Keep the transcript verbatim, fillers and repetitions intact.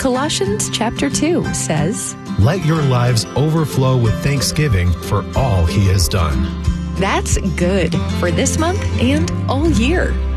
Colossians chapter two says, "Let your lives overflow with thanksgiving for all he has done." That's good for this month and all year.